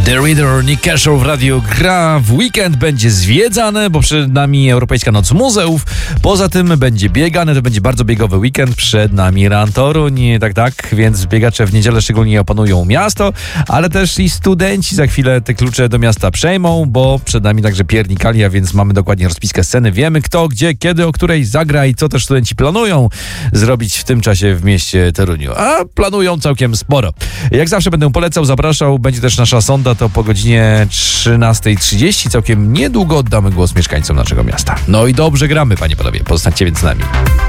The Reader, Nick Kershaw w radiu gra. W weekend będzie zwiedzane, bo przed nami Europejska Noc Muzeów. Poza tym będzie biegane, to będzie bardzo biegowy weekend. Przed nami Run Toruń, tak, więc biegacze w niedzielę szczególnie opanują miasto, ale też i studenci za chwilę te klucze do miasta przejmą, bo przed nami także piernikalia, więc mamy dokładnie rozpiskę sceny. Wiemy kto, gdzie, kiedy, o której zagra i co też studenci planują zrobić w tym czasie w mieście Toruniu. A planują całkiem sporo. Jak zawsze będę polecał, zapraszał, będzie też nasza sonda, to po godzinie 13:30. Całkiem niedługo oddamy głos mieszkańcom naszego miasta. No i dobrze gramy, panie, panowie. Pozostańcie więc z nami.